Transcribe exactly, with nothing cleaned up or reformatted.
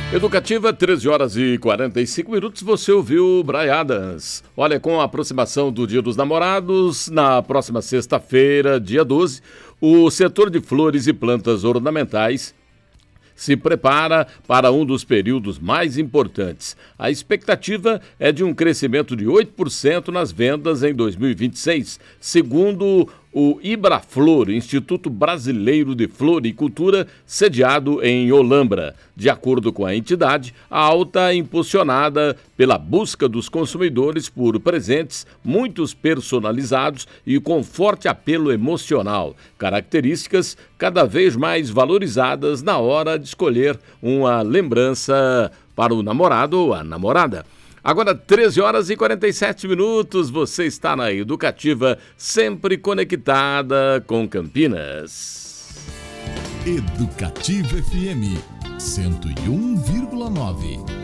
Educativa, treze horas e quarenta e cinco minutos, você ouviu Braiadas. Olha, com a aproximação do Dia dos Namorados, na próxima sexta-feira, dia doze, o setor de flores e plantas ornamentais se prepara para um dos períodos mais importantes. A expectativa é de um crescimento de oito por cento nas vendas em dois mil e vinte e seis, segundo o Ibraflor, Instituto Brasileiro de Floricultura, sediado em Olambra. De acordo com a entidade, a alta é impulsionada pela busca dos consumidores por presentes, muitos personalizados e com forte apelo emocional, características cada vez mais valorizadas na hora de escolher uma lembrança para o namorado ou a namorada. Agora, treze horas e quarenta e sete minutos, você está na Educativa, sempre conectada com Campinas. Educativa F M cento e um vírgula nove.